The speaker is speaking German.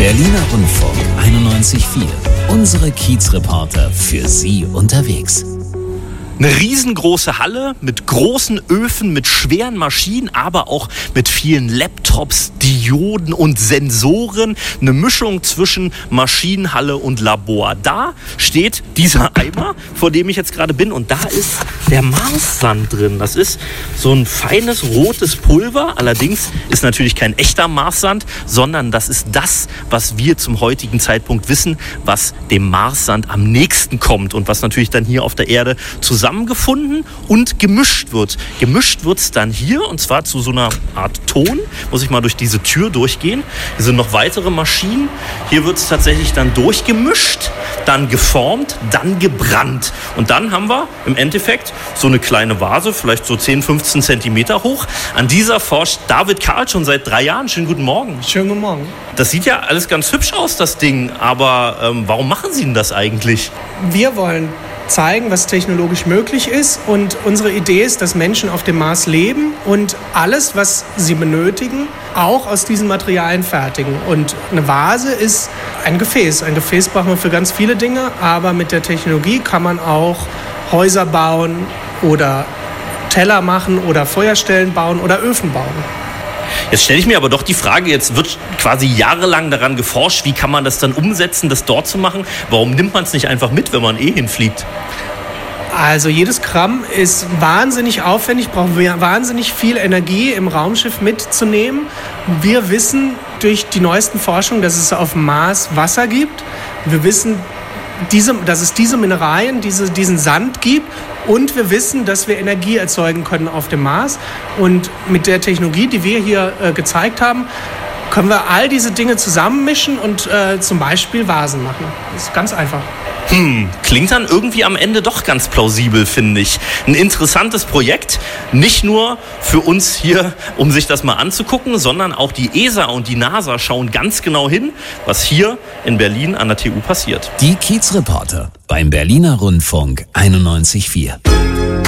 Berliner Rundfunk 91.4. Unsere Kiezreporter für Sie unterwegs. Eine riesengroße Halle mit großen Öfen, mit schweren Maschinen, aber auch mit vielen Laptops, Dioden und Sensoren. Eine Mischung zwischen Maschinenhalle und Labor. Da steht dieser Eimer, vor dem ich jetzt gerade bin, und da ist der Marssand drin. Das ist so ein feines rotes Pulver. Allerdings ist natürlich kein echter Marssand, sondern das ist das, was wir zum heutigen Zeitpunkt wissen, was dem Marssand am nächsten kommt und was natürlich dann hier auf der Erde zusammengefunden und gemischt wird. Gemischt wird es dann hier, und zwar zu so einer Art Ton. Muss ich mal durch diese Tür durchgehen. Hier sind noch weitere Maschinen. Hier wird es tatsächlich dann durchgemischt, dann geformt, dann gebrannt. Und dann haben wir im Endeffekt so eine kleine Vase, vielleicht so 10, 15 Zentimeter hoch. An dieser forscht David Karl schon seit 3 Jahren. Schönen guten Morgen. Schönen guten Morgen. Das sieht ja alles ganz hübsch aus, das Ding. Aber warum machen Sie denn das eigentlich? Wir wollen zeigen, was technologisch möglich ist, und unsere Idee ist, dass Menschen auf dem Mars leben und alles, was sie benötigen, auch aus diesen Materialien fertigen. Und eine Vase ist ein Gefäß. Ein Gefäß braucht man für ganz viele Dinge, aber mit der Technologie kann man auch Häuser bauen oder Teller machen oder Feuerstellen bauen oder Öfen bauen. Jetzt stelle ich mir aber doch die Frage, jetzt wird quasi jahrelang daran geforscht, wie kann man das dann umsetzen, das dort zu machen? Warum nimmt man es nicht einfach mit, wenn man hinfliegt? Also jedes Gramm ist wahnsinnig aufwendig, braucht wahnsinnig viel Energie im Raumschiff mitzunehmen. Wir wissen durch die neuesten Forschungen, dass es auf dem Mars Wasser gibt. Wir wissen, dass es diese Mineralien, diesen Sand gibt, und wir wissen, dass wir Energie erzeugen können auf dem Mars. Und mit der Technologie, die wir hier gezeigt haben, können wir all diese Dinge zusammenmischen und zum Beispiel Vasen machen. Das ist ganz einfach. Klingt dann irgendwie am Ende doch ganz plausibel, finde ich. Ein interessantes Projekt, nicht nur für uns hier, um sich das mal anzugucken, sondern auch die ESA und die NASA schauen ganz genau hin, was hier in Berlin an der TU passiert. Die Kiezreporter beim Berliner Rundfunk 91.4.